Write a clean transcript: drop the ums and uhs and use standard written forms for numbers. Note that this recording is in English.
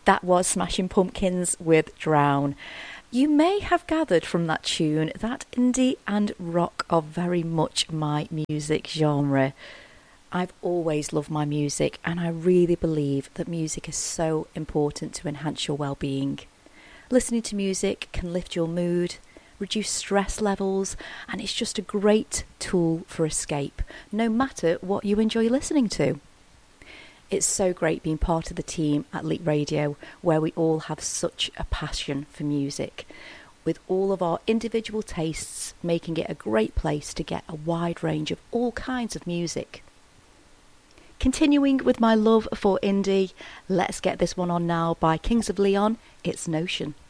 That was Smashing Pumpkins with Drown. You may have gathered from that tune that indie and rock are very much my music genre. I've always loved my music, and I really believe that music is so important to enhance your well-being. Listening to music can lift your mood, reduce stress levels, and it's just a great tool for escape, no matter what you enjoy listening to. It's so great being part of the team at Leap Radio, where we all have such a passion for music, with all of our individual tastes making it a great place to get a wide range of all kinds of music. Continuing with my love for indie, let's get this one on now by Kings of Leon, It's Notion.